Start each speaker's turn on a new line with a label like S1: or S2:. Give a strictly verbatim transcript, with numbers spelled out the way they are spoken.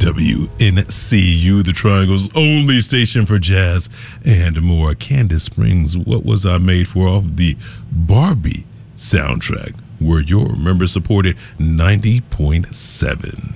S1: W N C U, the Triangle's only station for jazz and more. Candace Springs, What Was I Made For, off the Barbie soundtrack. We're your member-supported ninety point seven.